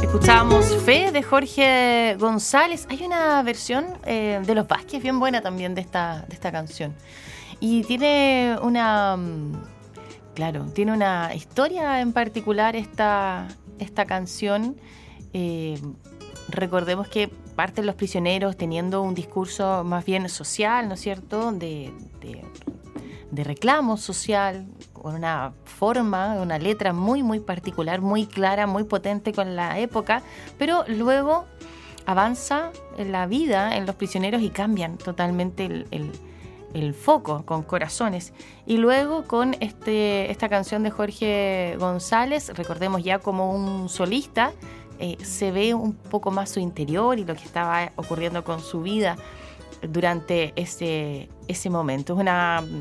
Escuchábamos Fe de Jorge González. Hay una versión de Los Vázquez bien buena también de esta canción. Y tiene tiene una historia en particular esta canción. Recordemos que parten los prisioneros teniendo un discurso más bien social, ¿no es cierto?, de reclamo social, con una forma, una letra muy, muy particular, muy clara, muy potente con la época, pero luego avanza en la vida en los prisioneros y cambian totalmente el foco con Corazones. Y luego con esta canción de Jorge González, recordemos ya como un solista, se ve un poco más su interior y lo que estaba ocurriendo con su vida durante ese momento. Es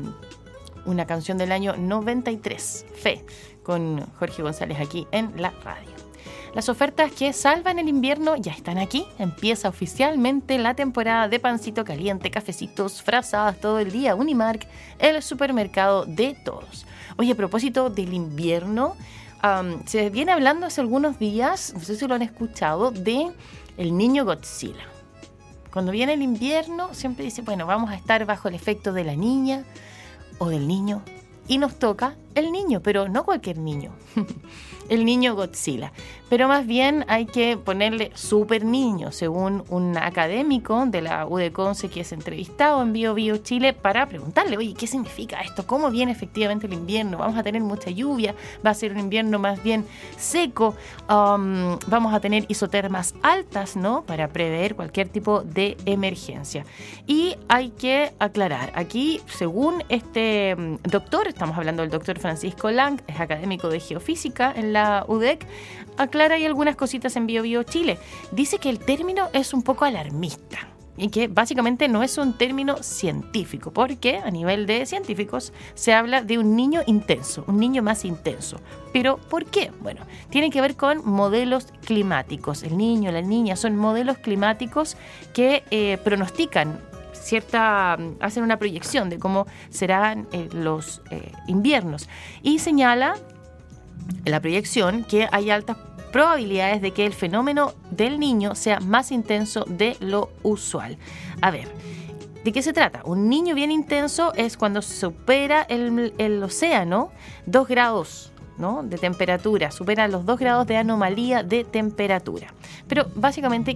una canción del año 93, Fe, con Jorge González aquí en la radio. Las ofertas que salvan el invierno ya están aquí. Empieza oficialmente la temporada de pancito caliente, cafecitos, frazadas todo el día. Unimark, el supermercado de todos. Oye, a propósito del invierno, se viene hablando hace algunos días, no sé si lo han escuchado, de el niño Godzilla. Cuando viene el invierno, siempre dice, bueno, vamos a estar bajo el efecto de la niña o del niño, y nos toca el niño, pero no cualquier niño, el niño Godzilla. Pero más bien hay que ponerle super niño, según un académico de la UDECONCE que es entrevistado en Bio Bio Chile para preguntarle, oye, ¿qué significa esto? ¿Cómo viene efectivamente el invierno? ¿Vamos a tener mucha lluvia? ¿Va a ser un invierno más bien seco? ¿Vamos a tener isotermas altas, ¿no?, para prever cualquier tipo de emergencia? Y hay que aclarar, aquí, según este doctor, estamos hablando del doctor Francisco Lang, es académico de geofísica en la UDEC, aclara ahí algunas cositas en Bio Bio Chile. Dice que el término es un poco alarmista y que básicamente no es un término científico, porque a nivel de científicos se habla de un niño intenso, un niño más intenso. ¿Pero por qué? Bueno, tiene que ver con modelos climáticos. El niño, la niña son modelos climáticos que pronostican hacen una proyección de cómo serán los inviernos, y señala la proyección que hay altas probabilidades de que el fenómeno del niño sea más intenso de lo usual. A ver, ¿de qué se trata? Un niño bien intenso es cuando supera el océano 2 grados, ¿no?, de temperatura, supera los 2 grados de anomalía de temperatura. Pero básicamente,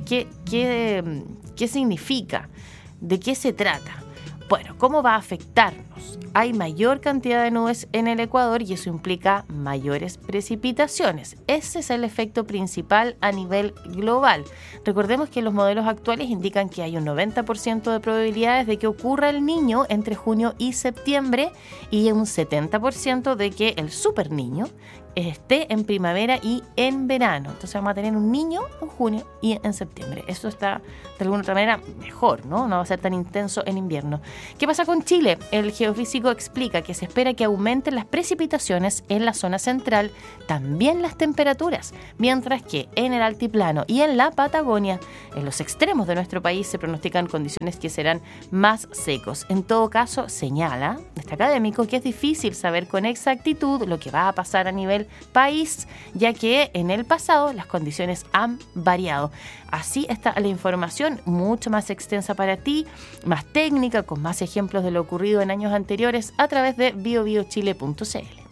¿qué significa? ¿De qué se trata? Bueno, ¿cómo va a afectarnos? Hay mayor cantidad de nubes en el Ecuador y eso implica mayores precipitaciones. Ese es el efecto principal a nivel global. Recordemos que los modelos actuales indican que hay un 90% de probabilidades de que ocurra el niño entre junio y septiembre y un 70% de que el super niño esté en primavera y en verano. Entonces vamos a tener un niño en junio y en septiembre. Eso está de alguna otra manera mejor, ¿no? No va a ser tan intenso en invierno. ¿Qué pasa con Chile? El geofísico explica que se espera que aumenten las precipitaciones en la zona central, también las temperaturas, mientras que en el altiplano y en la Patagonia, en los extremos de nuestro país, se pronostican condiciones que serán más secos. En todo caso, señala este académico que es difícil saber con exactitud lo que va a pasar a nivel país, ya que en el pasado las condiciones han variado. Así está la información mucho más extensa para ti, más técnica, con más ejemplos de lo ocurrido en años anteriores a través de biobiochile.cl.